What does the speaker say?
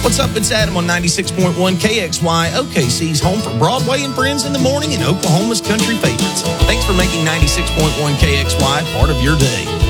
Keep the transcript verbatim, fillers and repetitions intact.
What's up? It's Adam on ninety-six point one K X Y, O K C's home for Broadway and Friends in the morning and Oklahoma's country favorites. Thanks for making ninety-six point one K X Y part of your day.